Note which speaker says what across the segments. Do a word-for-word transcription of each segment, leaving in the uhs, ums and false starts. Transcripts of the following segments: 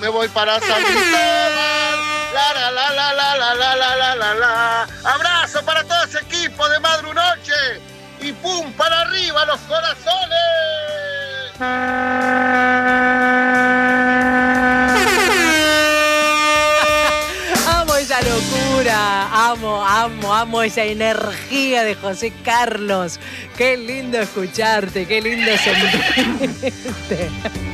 Speaker 1: me voy para San Cristóbal. La la la la la la la la la la la. Abrazo para todo ese equipo de Madru Noche y pum para arriba los corazones.
Speaker 2: Amo esa locura, amo, amo, amo esa energía de José Carlos. Qué lindo escucharte, qué lindo sentirte.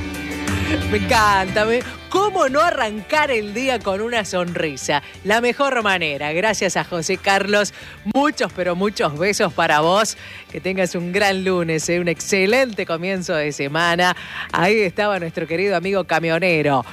Speaker 2: Me encanta. Me... ¿Cómo no arrancar el día con una sonrisa? La mejor manera. Gracias a José Carlos. Muchos, pero muchos besos para vos. Que tengas un gran lunes, ¿eh? Un excelente comienzo de semana. Ahí estaba nuestro querido amigo camionero,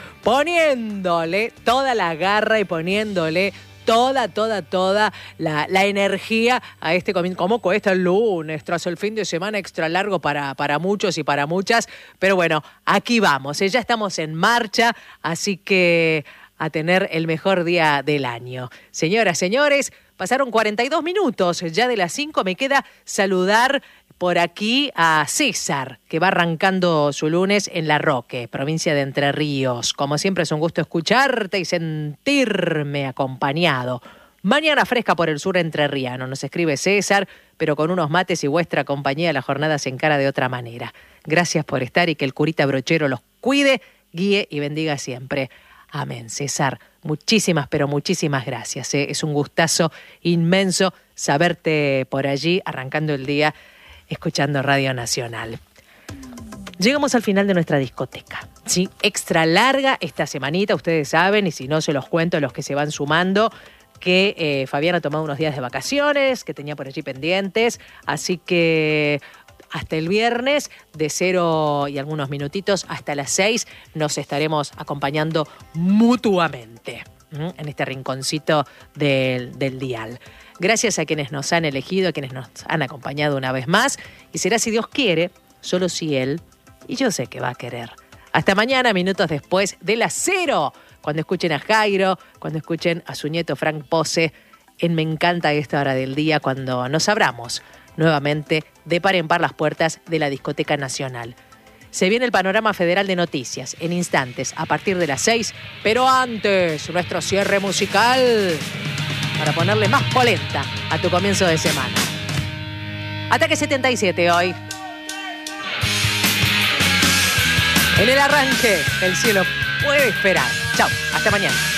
Speaker 2: poniéndole toda la garra y poniéndole toda, toda, toda la, la energía a este comienzo. ¿Cómo cuesta el lunes? Tras el fin de semana extra largo para, para muchos y para muchas. Pero bueno, aquí vamos. ¿eh? Ya estamos en marcha, así que a tener el mejor día del año. Señoras, señores, pasaron cuarenta y dos minutos. Ya de las cinco me queda saludar por aquí a César, que va arrancando su lunes en La Roque, provincia de Entre Ríos. Como siempre es un gusto escucharte y sentirme acompañado. Mañana fresca por el sur entrerriano, nos escribe César, pero con unos mates y vuestra compañía la jornada se encara de otra manera. Gracias por estar y que el curita brochero los cuide, guíe y bendiga siempre. Amén, César. Muchísimas, pero muchísimas gracias. ¿eh? Es un gustazo inmenso saberte por allí, arrancando el día escuchando Radio Nacional. Llegamos al final de nuestra discoteca. Sí, extra larga esta semanita, ustedes saben, y si no se los cuento a los que se van sumando, que eh, Fabián ha tomado unos días de vacaciones, que tenía por allí pendientes, así que hasta el viernes, de cero y algunos minutitos hasta las seis, nos estaremos acompañando mutuamente ¿m? en este rinconcito del, del dial. Gracias a quienes nos han elegido, a quienes nos han acompañado una vez más. Y será, si Dios quiere, solo si Él, y yo sé que va a querer. Hasta mañana, minutos después de las cero, cuando escuchen a Jairo, cuando escuchen a su nieto Frank Pose, en Me Encanta esta hora del día, cuando nos abramos nuevamente de par en par las puertas de la Discoteca Nacional. Se viene el panorama federal de noticias en instantes, a partir de las seis, pero antes, nuestro cierre musical, para ponerle más polenta a tu comienzo de semana. Ataque setenta y siete hoy. En el arranque, el cielo puede esperar. Chau, hasta mañana.